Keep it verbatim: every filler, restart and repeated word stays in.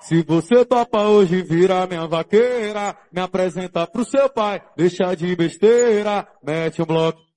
Se você topa hoje, vira minha vaqueira, me apresenta pro seu pai, deixa de besteira, mete um bloco.